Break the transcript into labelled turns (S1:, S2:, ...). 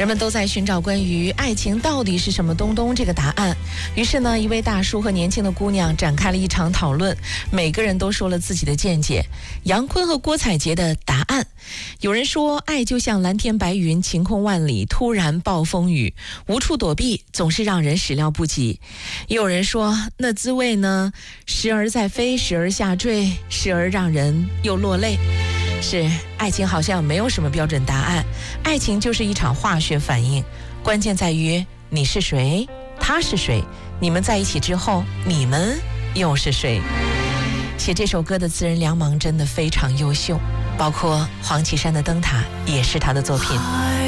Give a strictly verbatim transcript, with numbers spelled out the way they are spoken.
S1: 人们都在寻找关于爱情到底是什么东东这个答案。于是呢，一位大叔和年轻的姑娘展开了一场讨论，每个人都说了自己的见解。杨坤和郭采洁的答案，有人说爱就像蓝天白云，晴空万里，突然暴风雨，无处躲避，总是让人始料不及。也有人说那滋味呢，时而在飞，时而下坠，时而让人又落泪。是，爱情好像没有什么标准答案，爱情就是一场化学反应，关键在于你是谁，他是谁，你们在一起之后，你们又是谁。写这首歌的词人梁芒真的非常优秀，包括黄绮珊的灯塔也是他的作品。